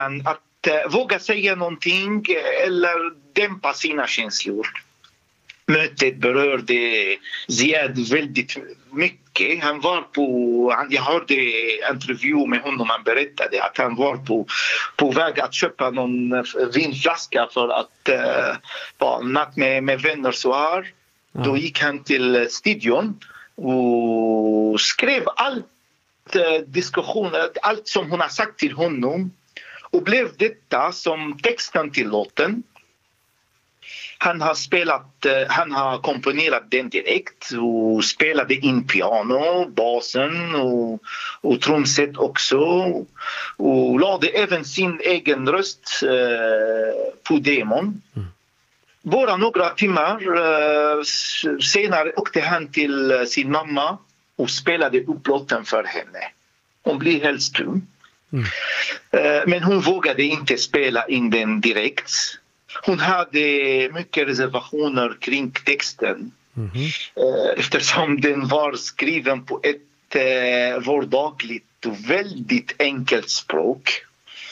att våga säga någonting eller dämpa sina känslor. Mötet berörde Ziad väldigt mycket. Jag hörde intervju med honom. Han berättade att han var på väg att köpa någon vinflaska för att vara natt med vänner så här. Då gick han till studion och skrev allt diskussioner, allt som hon har sagt till honom. Och blev detta som texten till låten. Han har komponerat den direkt och spelade in piano, basen och trumset också. Och lade även sin egen röst på demon. Bara några timmar senare åkte han till sin mamma och spelade upp låten för henne. Hon blev helt stum. Men hon vågade inte spela in den direkt. Hon hade mycket reservationer kring texten. Eftersom den var skriven på ett vardagligt och väldigt enkelt språk.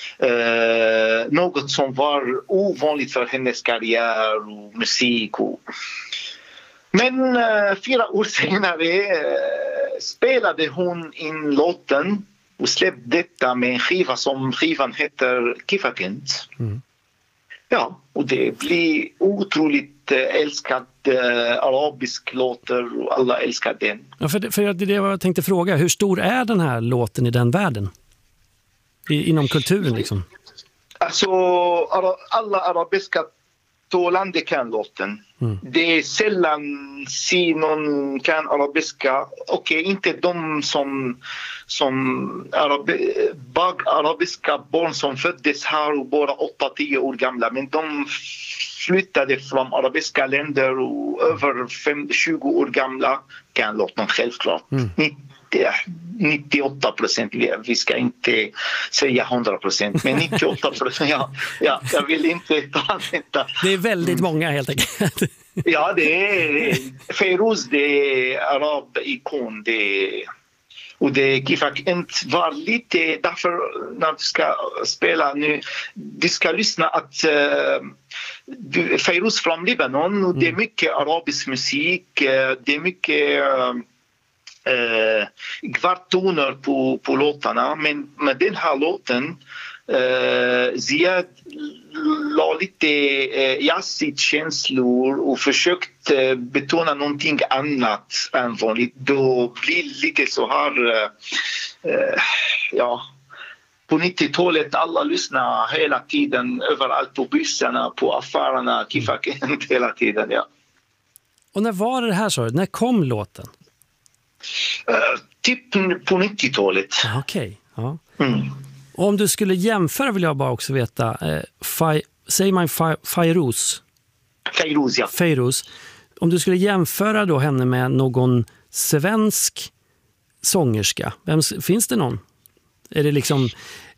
Något som var ovanligt för hennes karriär och musik. Men 4 år senare spelade hon in låten och släppte detta med en skiva som skivan heter Kifakent. Ja, och det blir otroligt älskad arabisk låter och alla älskar den. Ja, för det jag tänkte fråga, hur stor är den här låten i den världen? Inom kulturen liksom? Alltså, alla arabiska talande kan låten. Det är sällan se någon kan arabiska. Okej, inte de som arabiska barn som föddes här och bara 8-10 år gamla. Men de flyttade från arabiska länder och över 20 år gamla kan låten självklart. 98%, vi ska inte säga 100%, men 98%, ja, jag vill inte ta detta. Det är väldigt många helt enkelt. Ja, det är Feiruz, det är arab-ikon, och det Kifakent var lite, därför när du ska spela nu, du ska lyssna att Feiruz från Libanon, och det är mycket arabisk musik, det är mycket kvartoner på låtarna, men med den här låten Ziad la lite jazzigt känslor och försökt betona någonting annat än vanligt. Då blir det lite så här på 90-talet alla lyssnar hela tiden överallt på bussarna, på affärerna, Kifakent hela tiden, ja. Och när var det här, så? När kom låten? Typ på 90-talet. Okej, ja. Och om du skulle jämföra, vill jag bara också veta, säger man Feiruz? Feiruz, ja. Feiruz. Om du skulle jämföra då henne med någon svensk sångerska, finns det någon? Är det liksom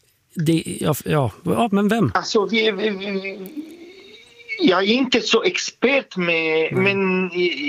men vem? Alltså jag är inte så expert med, men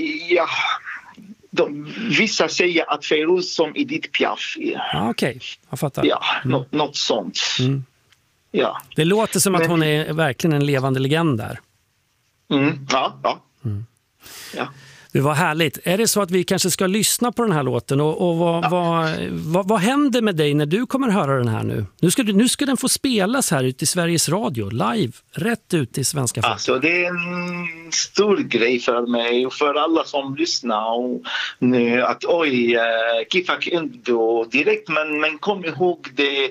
vissa säger att Feiruz som Edith Piaf. Okej, jag fattar. Ja, något sånt. Ja. Det låter som att hon är verkligen en levande legend där. Ja. Det var härligt. Är det så att vi kanske ska lyssna på den här låten och vad händer med dig när du kommer höra den här nu? Nu ska den få spelas här ute i Sveriges Radio, live, rätt ut i svenska folk. Alltså det är en stor grej för mig och för alla som lyssnar och nu att Kifakent då direkt, men kom ihåg det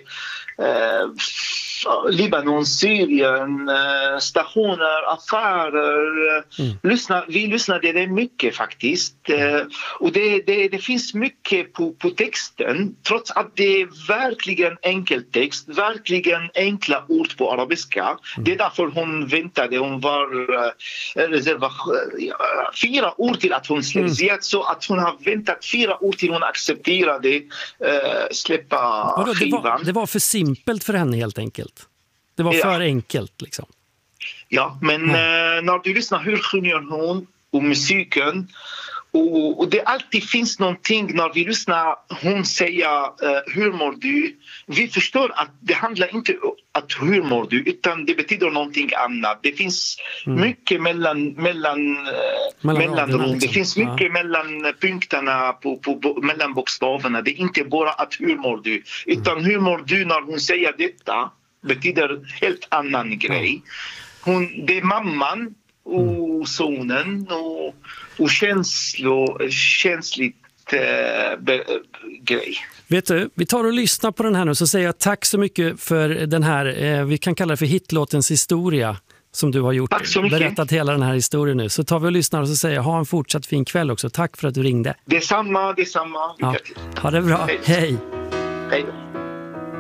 Libanon, Syrien, stationer, affärer. Vi lyssnade det mycket faktiskt. Och det finns mycket på texten, trots att det är verkligen enkel text, verkligen enkla ord på arabiska. Det är därför hon väntade, hon var 4 år till att hon släppte, så att hon har väntat 4 år till hon accepterade släppa skivan. Det var för simpelt för henne helt enkelt. Det var för enkelt liksom. Ja, men när du lyssnar hur sjunger hon och musiken Och det alltid finns någonting när vi lyssnar. Hon säger hur mår du? Vi förstår att det handlar inte om att hur mår du, utan det betyder någonting annat. Det finns mycket mellanrum. Det finns mycket mellan punkterna mellan bokstäverna. Det är inte bara att hur mår du, utan hur mår du när hon säger detta betyder helt annan grej. Det är mamman och sonen och känsligt grej. Vet du, vi tar och lyssnar på den här nu, så säger jag tack så mycket för den här, vi kan kalla det för hitlåtens historia som du har gjort. Tack så mycket. Berättat hela den här historien nu. Så tar vi och lyssnar och så säger jag ha en fortsatt fin kväll också. Tack för att du ringde. Detsamma. Ja. Ha det bra. Hej. Hej då.